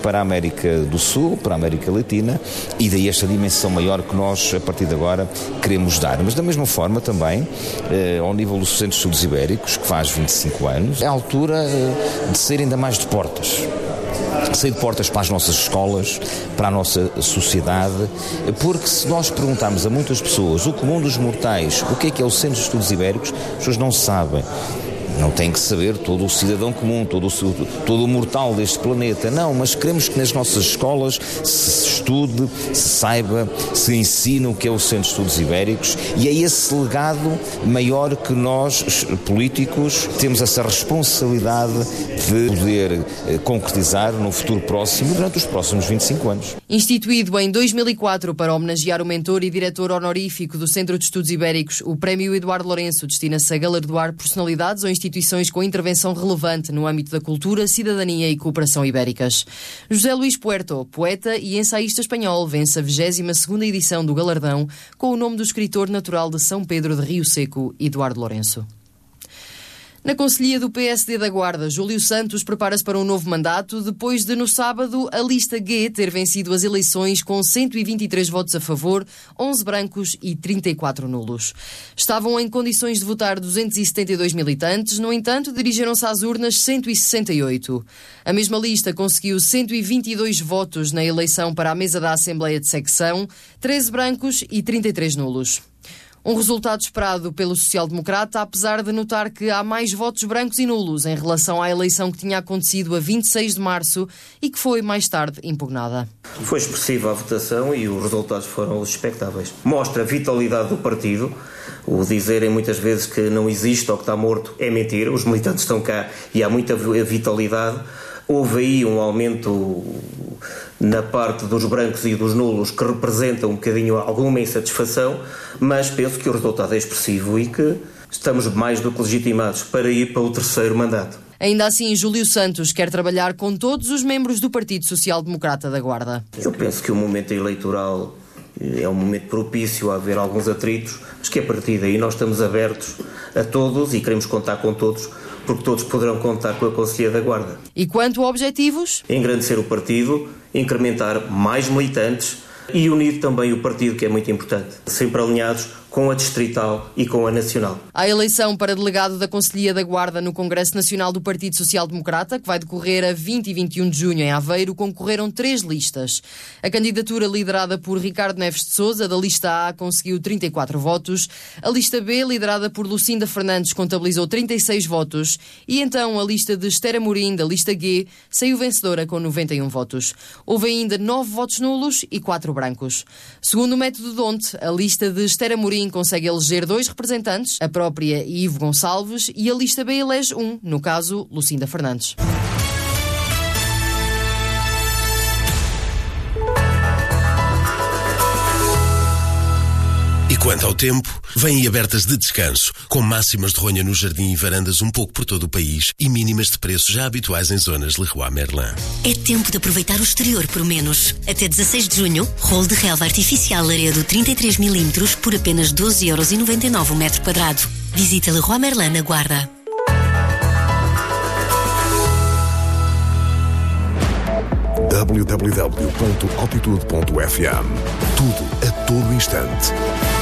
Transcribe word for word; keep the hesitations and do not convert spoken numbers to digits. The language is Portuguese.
para a América do Sul, para a América Latina, e daí esta dimensão maior que nós, a partir de agora, queremos dar. Mas da mesma forma também, eh, ao nível dos Centros de Estudos Ibéricos, que faz vinte e cinco anos, é a altura eh, de ser ainda mais de portas. Sair de portas para as nossas escolas, para a nossa sociedade, porque se nós perguntarmos a muitas pessoas, o comum dos mortais, o que é que é o Centro de Estudos Ibéricos, as pessoas não sabem. Não tem que saber todo o cidadão comum, todo o, todo o mortal deste planeta, não, mas queremos que nas nossas escolas se estude, se saiba, se ensine o que é o Centro de Estudos Ibéricos, e é esse legado maior que nós, políticos, temos essa responsabilidade de poder eh, concretizar no futuro próximo, durante os próximos vinte e cinco anos. Instituído em dois mil e quatro para homenagear o mentor e diretor honorífico do Centro de Estudos Ibéricos, o Prémio Eduardo Lourenço destina-se a galardoar personalidades ou instituições com intervenção relevante no âmbito da cultura, cidadania e cooperação ibéricas. José Luís Puerto, poeta e ensaísta espanhol, vence a vigésima segunda edição do galardão com o nome do escritor natural de São Pedro de Rio Seco, Eduardo Lourenço. Na Conselhia do P S D da Guarda, Júlio Santos prepara-se para um novo mandato depois de, no sábado, a lista G ter vencido as eleições com cento e vinte e três votos a favor, onze brancos e trinta e quatro nulos. Estavam em condições de votar duzentos e setenta e dois militantes, no entanto, dirigiram-se às urnas cento e sessenta e oito. A mesma lista conseguiu cento e vinte e dois votos na eleição para a mesa da Assembleia de Secção, treze brancos e trinta e três nulos. Um resultado esperado pelo social-democrata, apesar de notar que há mais votos brancos e nulos em relação à eleição que tinha acontecido a vinte e seis de março e que foi mais tarde impugnada. Foi expressiva a votação e os resultados foram os expectáveis. Mostra a vitalidade do partido. O dizerem muitas vezes que não existe ou que está morto é mentira. Os militantes estão cá e há muita vitalidade. Houve aí um aumento na parte dos brancos e dos nulos que representa um bocadinho alguma insatisfação, mas penso que o resultado é expressivo e que estamos mais do que legitimados para ir para o terceiro mandato. Ainda assim, Júlio Santos quer trabalhar com todos os membros do Partido Social Democrata da Guarda. Eu penso que o momento eleitoral é um momento propício a haver alguns atritos, mas que a partir daí nós estamos abertos a todos e queremos contar com todos, porque todos poderão contar com a Conselhia da Guarda. E quanto a objetivos? Engrandecer o partido, incrementar mais militantes e unir também o partido, que é muito importante, sempre alinhados com a distrital e com a nacional. A eleição para delegado da Conselhia da Guarda no Congresso Nacional do Partido Social Democrata, que vai decorrer a vinte e vinte e um de junho em Aveiro, concorreram três listas. A candidatura liderada por Ricardo Neves de Sousa, da lista A, conseguiu trinta e quatro votos. A lista B, liderada por Lucinda Fernandes, contabilizou trinta e seis votos. E então a lista de Esther Amorim, da lista G, saiu vencedora com noventa e um votos. Houve ainda nove votos nulos e quatro brancos. Segundo o método Donte, a lista de Esther Amorim consegue eleger dois representantes, a própria e Ivo Gonçalves, e a lista B elege um, no caso, Lucinda Fernandes. E quanto ao tempo, vêm abertas de descanso, com máximas de ronha no jardim e varandas um pouco por todo o país e mínimas de preços já habituais em zonas Leroy Merlin. É tempo de aproveitar o exterior por menos. Até dezasseis de junho, rolo de relva artificial Laredo trinta e três milímetros por apenas doze euros e noventa e nove o metro quadrado. Visita Leroy Merlin na Guarda. w w w ponto altitude ponto f m. Tudo a todo instante.